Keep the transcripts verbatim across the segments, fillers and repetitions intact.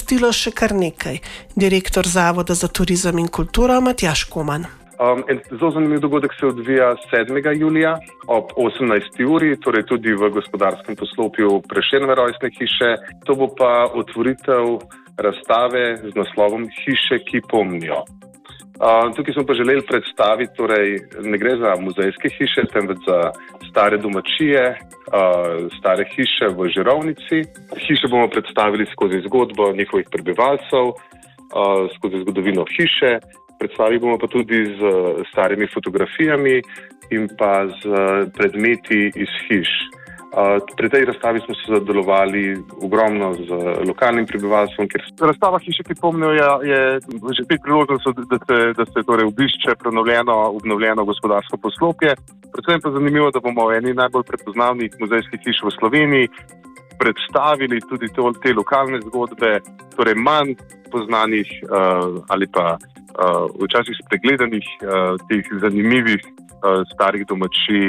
pustilo še kar nekaj. Direktor Zavoda za turizem in kulturo Matjaž Kuman. Um, zelo zanimiv dogodek se odvija sedmega julija ob osemnajsti uri, torej tudi v gospodarskem poslopju Prešernove rojstne hiše. To bo pa otvoritev razstave z naslovom Hiše, ki pomnijo. Uh, tukaj smo pa želeli predstaviti, torej ne gre za muzejske hiše, temveč za stare domačije, uh, stare hiše v Žirovnici. Hiše bomo predstavili skozi zgodbo njihovih prebivalcev, uh, skozi zgodovino hiše. Predstavili bomo pa tudi z starimi fotografijami in pa z predmeti iz hiš. Uh, pri tej razstavi smo se sodelovali ogromno z lokalnim prebivalstvom, ker razstava Hiše, ki pomnijo, je, je že spet priložnost, da se, da se torej obišče prenovljeno, obnovljeno gospodarsko poslopje. Predvsem pa zanimivo, da bomo eni najbolj prepoznavnih muzejskih hiš v Sloveniji predstavili tudi to, te lokalne zgodbe, torej manj poznanih uh, ali pa uh, včasih spregledanih uh, teh zanimivih uh, starih domačij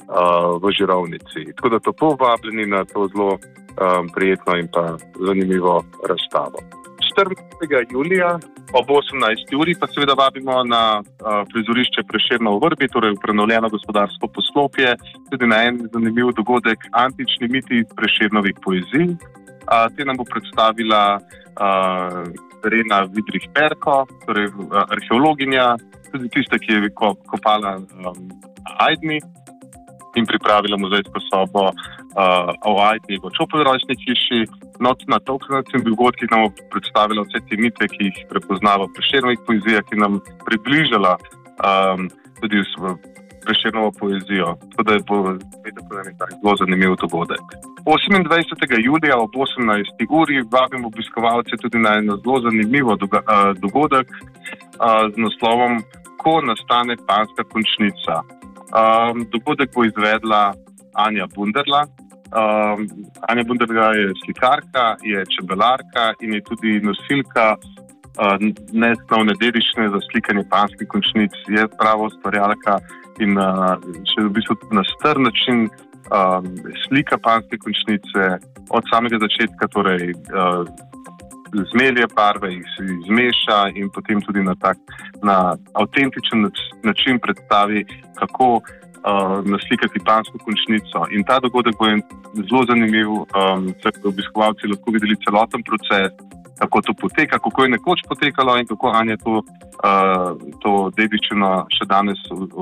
v Žirovnici. Tako da topo vabljeni na to zelo um, prijetno in pa zanimivo razstavo. štirinajstega julija ob osemnajsti uri pa seveda vabimo na uh, prizorišče Prešernov Vrbi, torej v prenovljeno gospodarsko poslopje, tudi na en zanimiv dogodek Antični miti Prešernovih poezij. Uh, te nam bo predstavila uh, Rena Vidrih-Perko, torej uh, arheologinja, tudi tista, ki je kopala um, Ajdmi in pripravila muzejsko sobo uh, o Ajdmi v Čopovi rojstni hiši. No, na tokratnih dogodkih nam bo predstavila vse te mite, ki jih prepoznava v Prešernovih poezijah, ki nam približala um, tudi Prešernovo poezijo. Tako da je bo zelo zanimiv dogodek. osemindvajsetega julija ob osemnajsti uri vabim obiskovalce tudi na eno zelo zanimivo doga, uh, dogodek uh, z naslovom Ko nastane Panska končnica. Um, dogodek bo izvedla Anja Bunderla. Um, Anja Bunderla je slikarka, je čebelarka in je tudi nosilka uh, nesnovne dediščine za slikanje panskih končnic. Je prava ustvarjalka in uh, še v bistvu na star način uh, slika panske končnice od samega začetka, torej uh, zmelje barve, jih se izmeša in potem tudi na tak, na avtentičen način predstavi, kako uh, naslikati pansko končnico. In ta dogodek bo zelo zanimiv, um, da bi obiskovalci lahko videli celoten proces, kako to poteka, kako je nekoč potekalo in kako Anja to, uh, to dediščino še danes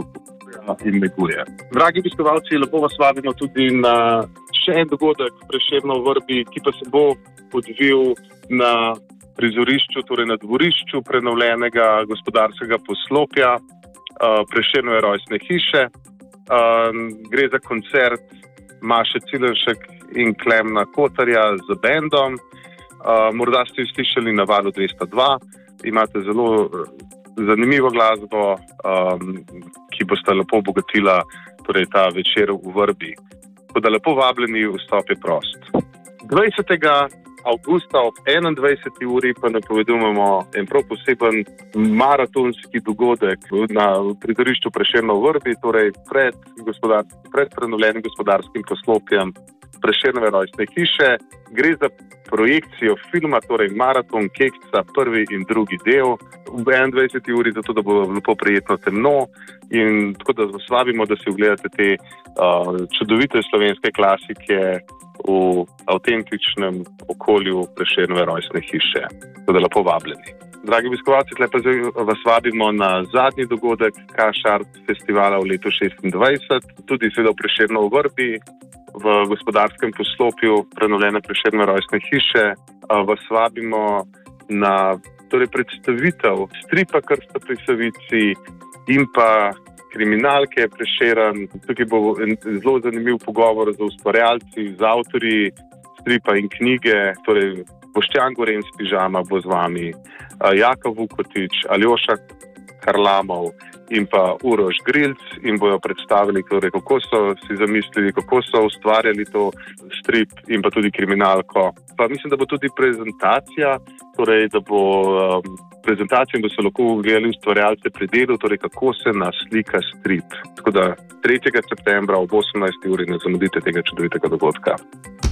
in neguje. Dragi obiskovalci, lepo vas vabimo tudi na še en dogodek Prešernov Vrbi, ki pa se bo odvil na prizorišču, torej na dvorišču prenovljenega gospodarskega poslopja uh, Prešernove rojstne hiše. Uh, gre za koncert Maše Cilenšek in Klemna Kotarja z bendom. Uh, morda ste jo slišali na Valu dvesto dva. Imate zelo uh, zanimivo glasbo, um, ki boste lepo obogatila torej ta večer v Vrbi. Tako da lepo vabljeni, vstop je prost. dvajsetega avgusta ob enaindvajseti uri pa napovedujemo en prav poseben maratonski dogodek na prizorišču Prešernov Vrbi, torej pred, pred prenovljenim gospodarskim poslopjem Prešernove rojstne hiše. Gre za projekcijo filma, torej Maraton Kekca, prvi in drugi del ob enaindvajseti uri, zato da bo lepo prijetno temno in tako da vas vabimo, da si ogledate te uh, čudovite slovenske klasike v avtentičnem okolju Prešernove rojstne hiše. Tako da lepo vabljeni. Dragi obiskovalci, tle pa vas vabimo na zadnji dogodek Kaš Art festivala v letu šestindvajset, tudi seveda v Prešernovi Vrbi, v gospodarskem poslopju prenovljene Prešernove rojstne hiše. Vas vabimo na torej, predstavitev stripa Krsta pri Savici in pa kriminalke Prešeren. Tukaj bo zelo zanimiv pogovor z ustvarjalci, z avtorji stripa in knjige, torej Boštjan Gorenc Pižama bo z vami, Jaka Vukotić, Aljoša Karlamov in pa Uroš Grilc in bojo predstavili, torej, kako so si zamislili, kako so ustvarjali to strip in pa tudi kriminalko. Pa mislim, da bo tudi prezentacija, torej, da bo um, prezentacija in da se lahko ugledali ustvarjalce pri delu, torej kako se naslika strip. Tako da tretjega septembra ob osemnajsti uri ne zamudite tega čudovitega dogodka.